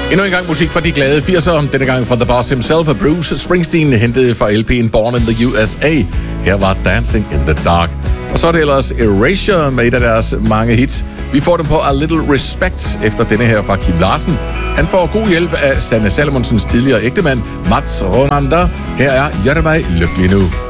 Endnu en gang musik fra de glade 80'ere, denne gang fra The Boss himself og Bruce Springsteen, hentet fra LP'en Born in the USA. Her var Dancing in the Dark. Og så er det ellers Erasure med et af deres mange hits. Vi får dem på A Little Respect efter denne her fra Kim Larsen. Han får god hjælp af Sanne Salomonsens tidligere ægtemand, Mats Ronander. Her er Gør mig lykkelig nu.